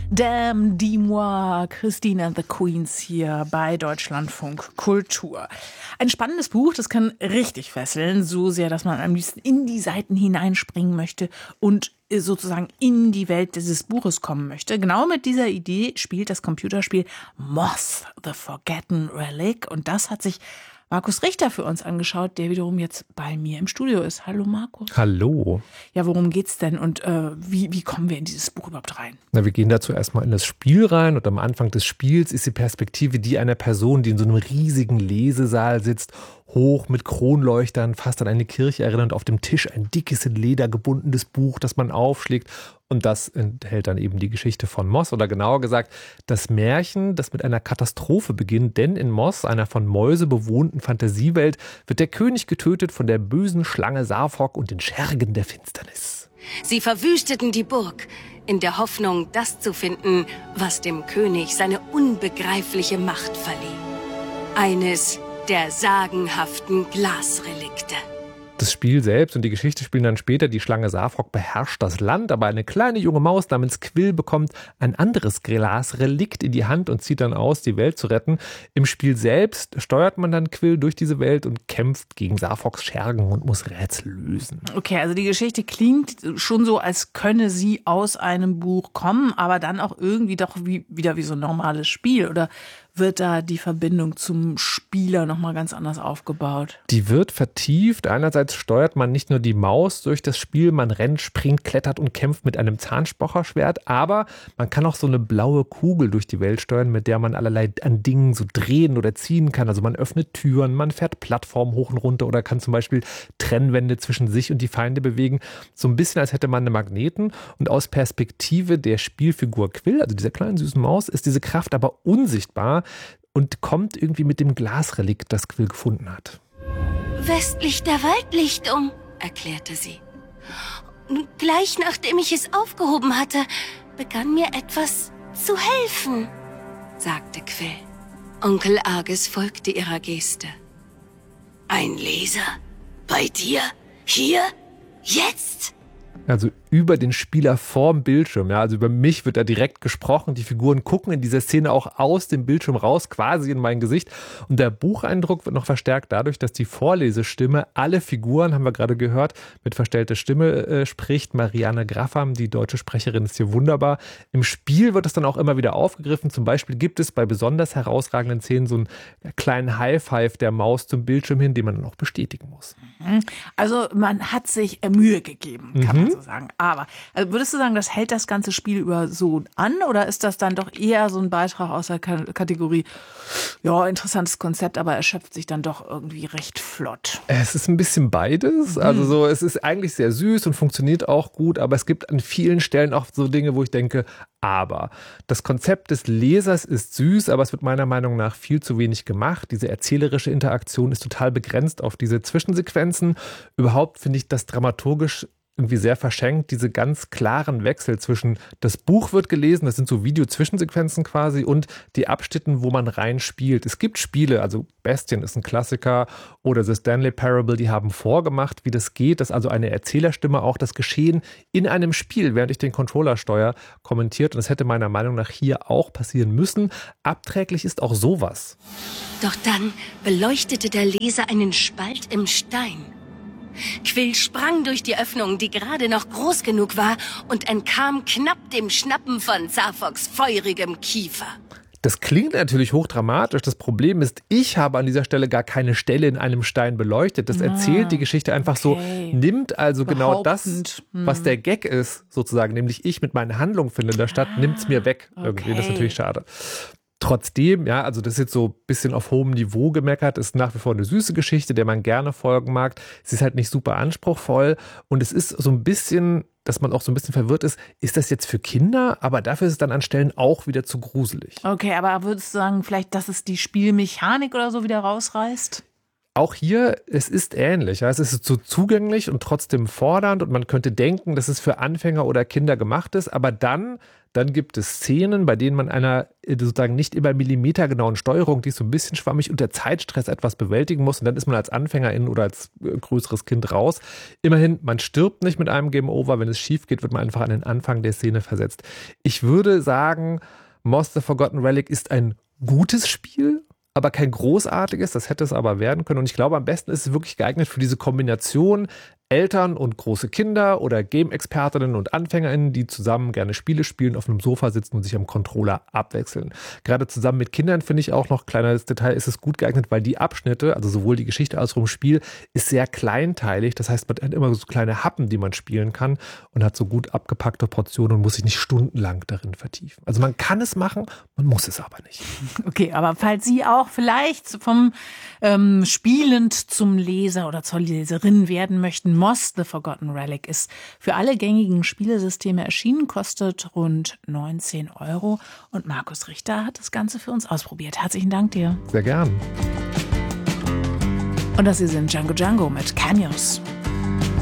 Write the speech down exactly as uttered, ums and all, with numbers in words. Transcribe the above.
Damn, dis-moi, Christine and the Queens hier bei Deutschlandfunk Kultur. Ein spannendes Buch, das kann richtig fesseln, so sehr, dass man am liebsten in die Seiten hineinspringen möchte und sozusagen in die Welt dieses Buches kommen möchte. Genau mit dieser Idee spielt das Computerspiel Moth, The Forgotten Relic. Und das hat sich Markus Richter für uns angeschaut, der wiederum jetzt bei mir im Studio ist. Hallo Markus. Hallo. Ja, worum geht's denn und äh, wie, wie kommen wir in dieses Buch überhaupt rein? Na, wir gehen dazu erstmal in das Spiel rein und am Anfang des Spiels ist die Perspektive die einer Person, die in so einem riesigen Lesesaal sitzt, hoch mit Kronleuchtern, fast an eine Kirche erinnernd, auf dem Tisch ein dickes in Leder gebundenes Buch, das man aufschlägt. Und das enthält dann eben die Geschichte von Moth oder genauer gesagt das Märchen, das mit einer Katastrophe beginnt. Denn in Moth, einer von Mäuse bewohnten Fantasiewelt, wird der König getötet von der bösen Schlange Safok und den Schergen der Finsternis. Sie verwüsteten die Burg, in der Hoffnung, das zu finden, was dem König seine unbegreifliche Macht verlieh. Eines der sagenhaften Glasrelikte. Das Spiel selbst und die Geschichte spielen dann später. Die Schlange Safok beherrscht das Land, aber eine kleine junge Maus namens Quill bekommt ein anderes Glasrelikt in die Hand und zieht dann aus, die Welt zu retten. Im Spiel selbst steuert man dann Quill durch diese Welt und kämpft gegen Safoks Schergen und muss Rätsel lösen. Okay, also die Geschichte klingt schon so, als könne sie aus einem Buch kommen, aber dann auch irgendwie doch wie, wieder wie so ein normales Spiel. Oder wird da die Verbindung zum Spieler nochmal ganz anders aufgebaut? Die wird vertieft. Einerseits steuert man nicht nur die Maus durch das Spiel, man rennt, springt, klettert und kämpft mit einem Zahnstocherschwert, aber man kann auch so eine blaue Kugel durch die Welt steuern, mit der man allerlei an Dingen so drehen oder ziehen kann. Also man öffnet Türen, man fährt Plattformen hoch und runter oder kann zum Beispiel Trennwände zwischen sich und die Feinde bewegen. So ein bisschen, als hätte man eine Magneten. Und aus Perspektive der Spielfigur Quill, also dieser kleinen süßen Maus, ist diese Kraft aber unsichtbar und kommt irgendwie mit dem Glasrelikt, das Quill gefunden hat. Westlich der Waldlichtung, erklärte sie. Gleich nachdem ich es aufgehoben hatte, begann mir etwas zu helfen, sagte Quill. Onkel Argus folgte ihrer Geste. Ein Leser? Bei dir? Hier? Jetzt? Also über den Spieler vorm Bildschirm. Ja, also über mich wird da direkt gesprochen. Die Figuren gucken in dieser Szene auch aus dem Bildschirm raus, quasi in mein Gesicht. Und der Bucheindruck wird noch verstärkt dadurch, dass die Vorlesestimme alle Figuren, haben wir gerade gehört, mit verstellter Stimme äh, spricht. Marianne Graffam, die deutsche Sprecherin, ist hier wunderbar. Im Spiel wird es dann auch immer wieder aufgegriffen. Zum Beispiel gibt es bei besonders herausragenden Szenen so einen kleinen High-Five der Maus zum Bildschirm hin, den man dann auch bestätigen muss. Also man hat sich Mühe gegeben, kann Mhm. man so sagen. Aber also würdest du sagen, das hält das ganze Spiel über so an oder ist das dann doch eher so ein Beitrag aus der K- Kategorie, ja, interessantes Konzept, aber erschöpft sich dann doch irgendwie recht flott? Es ist ein bisschen beides. Also so, es ist eigentlich sehr süß und funktioniert auch gut, aber es gibt an vielen Stellen auch so Dinge, wo ich denke, aber das Konzept des Lesers ist süß, aber es wird meiner Meinung nach viel zu wenig gemacht. Diese erzählerische Interaktion ist total begrenzt auf diese Zwischensequenzen. Überhaupt finde ich das dramaturgisch irgendwie sehr verschenkt, diese ganz klaren Wechsel zwischen das Buch wird gelesen, das sind so Video-Zwischensequenzen quasi, und die Abschnitten, wo man rein spielt. Es gibt Spiele, also Bastion ist ein Klassiker oder The Stanley Parable, die haben vorgemacht, wie das geht, dass also eine Erzählerstimme auch das Geschehen in einem Spiel, während ich den Controller steuere, kommentiert. Und das hätte meiner Meinung nach hier auch passieren müssen. Abträglich ist auch sowas. Doch dann beleuchtete der Leser einen Spalt im Stein. Quill sprang durch die Öffnung, die gerade noch groß genug war, und entkam knapp dem Schnappen von Safoks feurigem Kiefer. Das klingt natürlich hochdramatisch. Das Problem ist, ich habe an dieser Stelle gar keine Stelle in einem Stein beleuchtet. Das erzählt die Geschichte einfach okay. so, nimmt also genau das, Behauptend. Hm. was der Gag ist, sozusagen, nämlich ich mit meinen Handlungen finde in der Stadt, nimmt es mir weg. Irgendwie, das ist okay. natürlich schade. Trotzdem, ja, also das ist jetzt so ein bisschen auf hohem Niveau gemeckert, ist nach wie vor eine süße Geschichte, der man gerne folgen mag. Sie ist halt nicht super anspruchsvoll und es ist so ein bisschen, dass man auch so ein bisschen verwirrt ist, ist das jetzt für Kinder? Aber dafür ist es dann an Stellen auch wieder zu gruselig. Okay, aber würdest du sagen, vielleicht, dass es die Spielmechanik oder so wieder rausreißt? Auch hier, es ist ähnlich. Ja, es ist so zugänglich und trotzdem fordernd und man könnte denken, dass es für Anfänger oder Kinder gemacht ist, aber dann Dann gibt es Szenen, bei denen man einer sozusagen nicht immer millimetergenauen Steuerung, die ist so ein bisschen schwammig, unter Zeitstress etwas bewältigen muss. Und dann ist man als Anfängerin oder als größeres Kind raus. Immerhin, man stirbt nicht mit einem Game Over. Wenn es schief geht, wird man einfach an den Anfang der Szene versetzt. Ich würde sagen, Moss the Forgotten Relic ist ein gutes Spiel, aber kein großartiges. Das hätte es aber werden können. Und ich glaube, am besten ist es wirklich geeignet für diese Kombination Eltern und große Kinder oder Game-Expertinnen und AnfängerInnen, die zusammen gerne Spiele spielen, auf einem Sofa sitzen und sich am Controller abwechseln. Gerade zusammen mit Kindern finde ich auch noch, kleines Detail, ist es gut geeignet, weil die Abschnitte, also sowohl die Geschichte als auch im Spiel, ist sehr kleinteilig. Das heißt, man hat immer so kleine Happen, die man spielen kann und hat so gut abgepackte Portionen und muss sich nicht stundenlang darin vertiefen. Also man kann es machen, man muss es aber nicht. Okay, aber falls Sie auch vielleicht vom ähm, Spielend zum Leser oder zur Leserin werden möchten, Moss the Forgotten Relic ist für alle gängigen Spielesysteme erschienen, kostet rund neunzehn Euro. Und Markus Richter hat das Ganze für uns ausprobiert. Herzlichen Dank dir. Sehr gern. Und das hier sind Django Django mit Cameos.